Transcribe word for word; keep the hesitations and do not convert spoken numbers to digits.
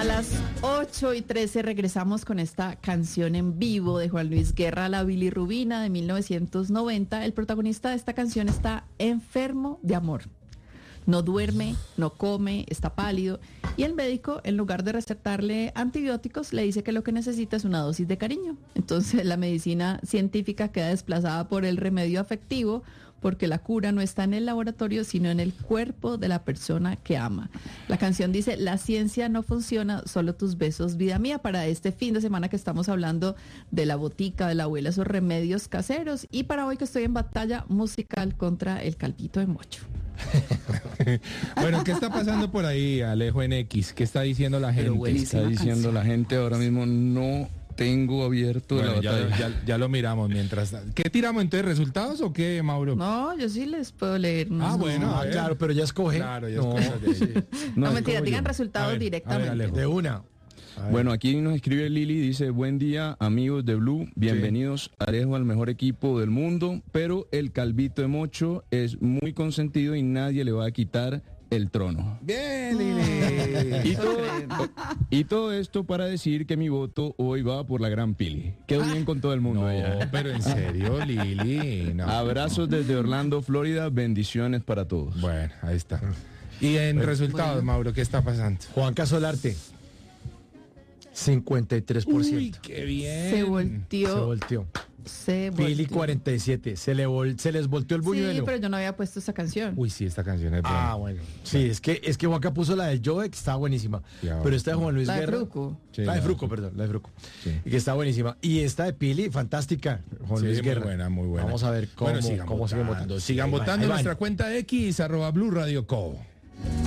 A las ocho y trece regresamos con esta canción en vivo de Juan Luis Guerra, La Bilirrubina, de mil novecientos noventa. El protagonista de esta canción está enfermo de amor. No duerme, no come, está pálido. Y el médico, en lugar de recetarle antibióticos, le dice que lo que necesita es una dosis de cariño. Entonces la medicina científica queda desplazada por el remedio afectivo, porque la cura no está en el laboratorio, sino en el cuerpo de la persona que ama. La canción dice, la ciencia no funciona, solo tus besos, vida mía, para este fin de semana que estamos hablando de la botica, de la abuela, esos remedios caseros, y para hoy que estoy en batalla musical contra el calvito de mocho. Bueno, ¿qué está pasando por ahí, Alejo en X? ¿Qué está diciendo la gente? ¿Qué está diciendo la gente ahora mismo? No tengo abierto bueno, la ya, batalla. ya, ya lo miramos mientras. ¿Qué tiramos entonces? ¿Resultados o qué, Mauro? No, yo sí les puedo leer. No, ah, bueno. Ah, claro, pero ya escoge. Claro, ya no, escoge. sí. no, No, mentira, digan yo. resultados A ver, directamente. a ver, Alejo. De una. Bueno, aquí nos escribe Lili, dice, buen día amigos de Blue, bienvenidos a Alejo al mejor equipo del mundo, pero el calvito de mocho es muy consentido y nadie le va a quitar el trono. Bien, Lili. Y todo, y todo esto para decir que mi voto hoy va por la gran Pili. Quedó bien con todo el mundo No, allá. pero en serio, Lili. No. Abrazos desde Orlando, Florida, bendiciones para todos. Bueno, ahí está. Y en resultados, bueno. Mauro, ¿qué está pasando? Juan Casolarte. cincuenta y tres por ciento. Uy, qué bien. Se Se volteó. volteó. Se Pili volteó. cuarenta y siete. Se, le vol- se les volteó el Sí, buñuelo. pero yo no había puesto esa canción. Uy, sí, esta canción es Ah, buena. bueno. Sí, es que, es que Juanca puso la de Joe, que está buenísima. Sí, ahora. Pero esta de Juan Luis La de Guerra. Fruco. Sí, la de la- Fruco, perdón, la de Fruco. Sí. Y que está buenísima. Y esta de Pili, fantástica. Juan Sí, Luis muy Guerra. buena, muy buena. Vamos a ver cómo, Bueno, sigan cómo siguen votando. votando. Sigan Ahí va, votando ahí en van. nuestra cuenta X, arroba Blue Radio Co.